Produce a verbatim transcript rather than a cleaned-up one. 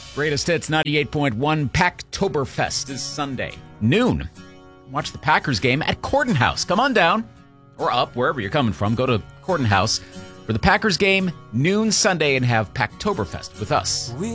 Greatest Hits ninety-eight point one Packtoberfest is Sunday, noon. Watch the Packers game at Corden House. Come on down, or up, wherever you're coming from. Go to Corden House for the Packers game, noon Sunday, and have Packtoberfest with us.